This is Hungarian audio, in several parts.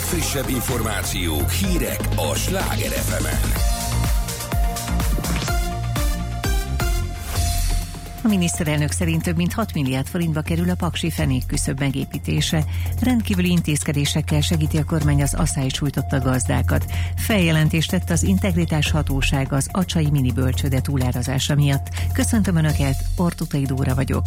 legfrissebb információk, hírek a Sláger FM-en. A miniszterelnök szerint több mint 6 milliárd forintba kerül a paksi fenékküszöb megépítése. Rendkívüli intézkedésekkel segíti a kormány az asszály sújtotta gazdákat. Feljelentést tett az Integritás Hatóság az acsai minibölcsőde túlárazása miatt. Köszöntöm Önöket, Ortutai Dóra vagyok.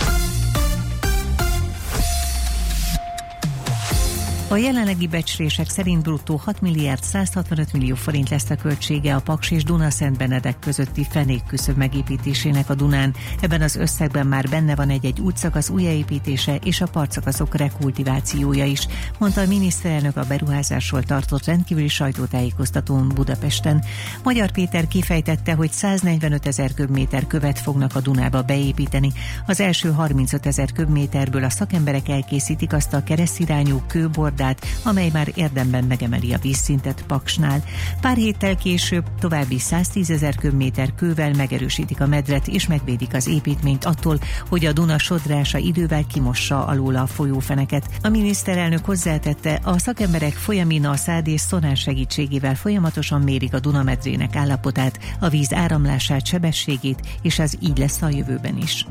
A jelenlegi becslések szerint bruttó 6 milliárd 165 millió forint lesz a költsége a Paks és Dunaszent Benedek közötti fenékküszöb megépítésének a Dunán. Ebben az összegben már benne van egy útszakasz újjáépítése és a partszakaszok rekultivációja is, mondta a miniszterelnök a beruházásról tartott rendkívüli sajtótájékoztatón Budapesten. Magyar Péter kifejtette, hogy 145 000 köbméter követ fognak a Dunába beépíteni. Az első 35 000 köbméterből a szakemberek elkészítik azt a keresztirányú kőbordát, amely már érdemben megemeli a vízszintet Paksnál. Pár héttel később további 110 000 köbméter kővel megerősítik a medret és megvédik az építményt attól, hogy a Duna sodrása idővel kimossa alóla a folyófeneket. A miniszterelnök hozzátette, a szakemberek folyamina, szád és szonár segítségével folyamatosan mérik a Duna medrének állapotát, a víz áramlását, sebességét, és ez így lesz a jövőben is.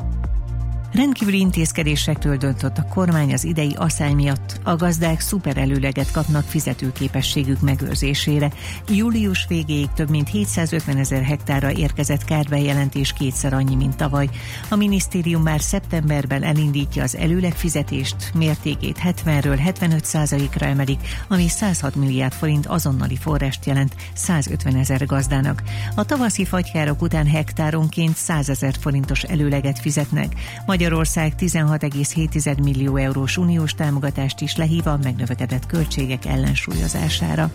Rendkívüli intézkedésekről döntött a kormány az idei asszály miatt. A gazdák szuperelőleget kapnak fizetőképességük megőrzésére. Július végéig több mint 750 000 hektárra érkezett kárbejelentés, kétszer annyi, mint tavaly. A minisztérium már szeptemberben elindítja az előlegfizetést, mértékét 70-ről 75%-ra emelik, ami 106 milliárd forint azonnali forrást jelent 150 000 gazdának. A tavaszi fagykárok után hektáronként 100 000 forintos előleget fizetnek. Magyarország 16,7 millió eurós uniós támogatást is lehív a megnövekedett költségek ellensúlyozására.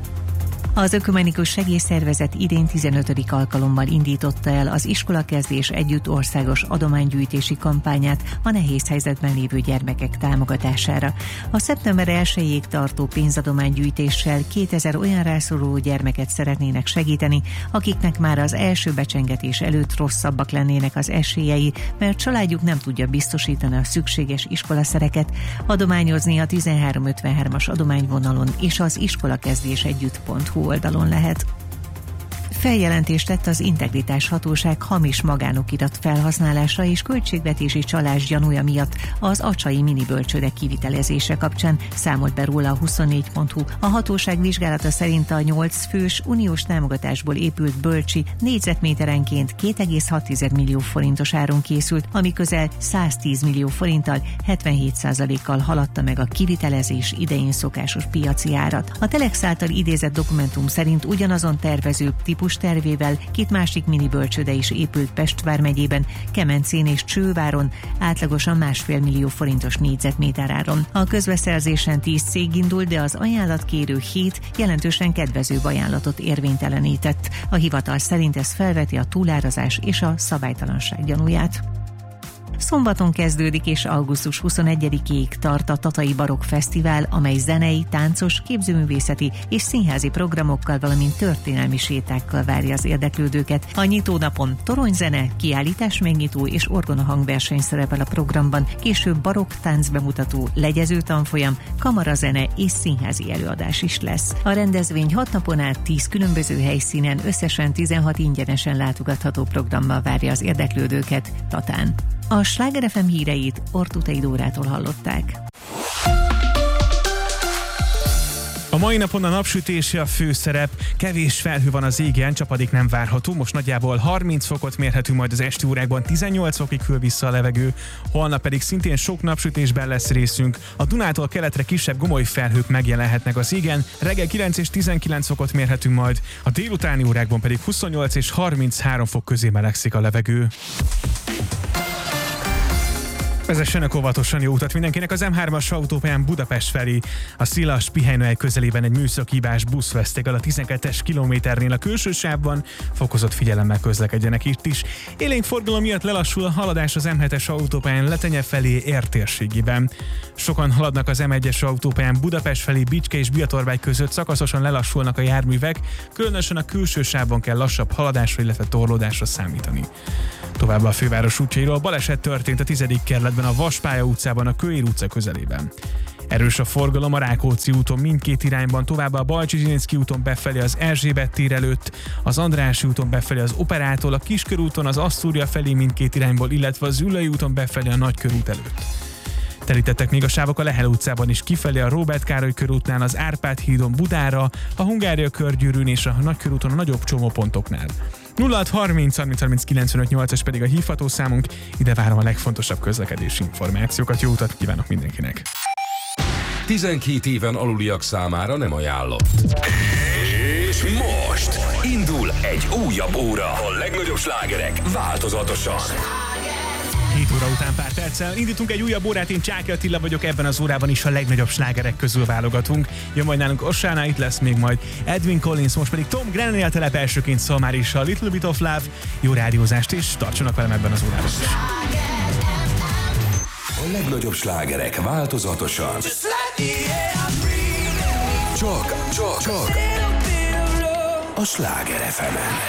Az Ökumenikus Segélyszervezet idén 15. alkalommal indította el az iskolakezdés együtt országos adománygyűjtési kampányát a nehéz helyzetben lévő gyermekek támogatására. A szeptember 1-ig tartó pénzadománygyűjtéssel 2000 olyan rászoruló gyermeket szeretnének segíteni, akiknek már az első becsengetés előtt rosszabbak lennének az esélyei, mert családjuk nem tudja biztosítani a szükséges iskolaszereket. Adományozni a 1353-as adományvonalon és az iskolakezdésegyütt.hu oldalon lehet. Feljelentést tett az Integritás Hatóság hamis magánokirat felhasználása és költségvetési csalás gyanúja miatt az acsai minibölcsőde kivitelezése kapcsán, számolt be róla a 24.hu. A hatóság vizsgálata szerint a 8 fős uniós támogatásból épült bölcsi négyzetméterenként 2,6 millió forintos áron készült, ami közel 110 millió forinttal, 77%-kal haladta meg a kivitelezés idején szokásos piaci árat. A Telex által idézett dokumentum szerint ugyanazon tervező típus tervével két másik minibölcsőde is épült Pest vármegyében, Kemencén és Csőváron, átlagosan 1,5 millió forintos négyzetméter áron. A közbeszerzésen 10 cég indult, de az ajánlatkérő 7 jelentősen kedvezőbb ajánlatot érvénytelenített. A hivatal szerint ez felveti a túlárazás és a szabálytalanság gyanúját. Szombaton kezdődik és augusztus 21-ig tart a Tatai Barokk Fesztivál, amely zenei, táncos, képzőművészeti és színházi programokkal, valamint történelmi sétákkal várja az érdeklődőket. A nyitónapon toronyzene, kiállítás megnyitó és orgonahangverseny szerepel a programban, később barokk táncbemutató, legyező tanfolyam, kamarazene és színházi előadás is lesz. A rendezvény 6 napon át 10 különböző helyszínen összesen 16 ingyenesen látogatható programmal várja az érdeklődőket Tatán. A Sláger FM híreit Ortutai Dórától hallották. A mai napon a napsütési a főszerep, kevés felhő van az égen, csapadék nem várható, most nagyjából 30 fokot mérhetünk majd az esti órákban, 18 fokig hűl vissza a levegő, holnap pedig szintén sok napsütésben lesz részünk, a Dunától keletre kisebb gomoly felhők megjelenhetnek az égen, reggel 9 és 19 fokot mérhetünk majd, a délutáni órákban pedig 28 és 33 fok közé melegszik a levegő. Vezessenek óvatosan, jó utat mindenkinek. Az M3-as autópályán Budapest felé a Szilas Pihenőhely közelében egy műszakibás busz veszték el a 12-es kilométernél a külső sávban, fokozott figyelemmel közlekedjenek itt is. Élénk forgalom miatt lelassul a haladás az M7-es autópályán Letenye felé értérségében. Sokan haladnak az M1-es autópályán Budapest felé Bicske és Biatorbágy között, szakaszosan lelassulnak a járművek, különösen a külső sávban kell lassabb haladásra, illetve torlódásra számítani. Továbbá a főváros útjairól baleset történt a 10. kerületben a Vaspálya utcában a Kőér utca közelében. Erős a forgalom a Rákóczi úton mindkét irányban, továbbá a Balcsi-Zsilinszky úton befelé az Erzsébet tér előtt, az Andrássy úton befelé az Operától, a Kiskörúton az Asztúria felé mindkét irányból, illetve az Üllői úton befelé a Nagykörút előtt. Telítettek még a sávok a Lehel utcában is kifelé a Róbert Károly körútnál, az Árpád hídon Budára, a Hungária körgyűrűn és a Nagykörúton a nagyobb csomópontoknál. 0630 30 30 95 8-es pedig a hívható számunk, ide várom a legfontosabb közlekedési információkat. Jó utat kívánok mindenkinek! 12 éven aluliak számára nem ajánlott. És most indul egy újabb óra. A legnagyobb slágerek változatosan. 7 óra után pár perccel indítunk egy újabb órát, én Csáky Attila vagyok, ebben az órában is a legnagyobb slágerek közül válogatunk. Jön majd nálunk Oshana, itt lesz még majd Edwin Collins, most pedig Tom Grennan a telep elsőként szól már is a Little Bit of Love. Jó rádiózást, és tartsanak velem ebben az órában is. A legnagyobb slágerek változatosan. Csak a Sláger FM-en.